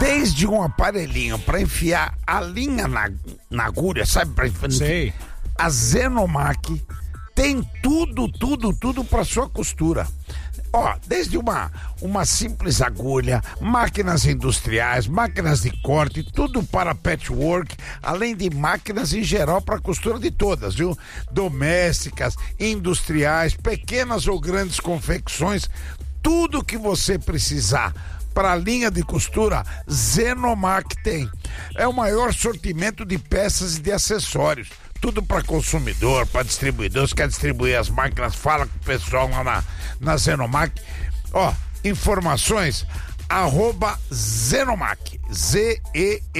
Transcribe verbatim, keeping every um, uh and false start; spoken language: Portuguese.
Desde um aparelhinho para enfiar a linha na, na agulha, sabe? Pra enfiar, Sei. A Zenomac tem tudo, tudo, tudo para sua costura. Ó, desde uma, uma simples agulha, máquinas industriais, máquinas de corte, tudo para patchwork, além de máquinas em geral para costura de todas, viu? Domésticas, industriais, pequenas ou grandes confecções, tudo que você precisar para a linha de costura, Zenomac tem. É o maior sortimento de peças e de acessórios. Tudo para consumidor, para distribuidor. Se quer distribuir as máquinas, fala com o pessoal lá na, na Zenomac. Ó, informações, arroba Zenomac. Z E